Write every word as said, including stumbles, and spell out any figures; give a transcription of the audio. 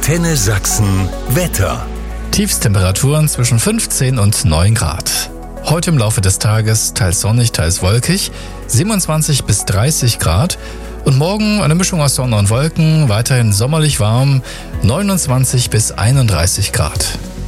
Antenne Sachsen Wetter. Tiefstemperaturen zwischen fünfzehn und neun Grad. Heute im Laufe des Tages teils sonnig, teils wolkig, siebenundzwanzig bis dreißig Grad. Und morgen eine Mischung aus Sonne und Wolken, weiterhin sommerlich warm, neunundzwanzig bis einunddreißig Grad.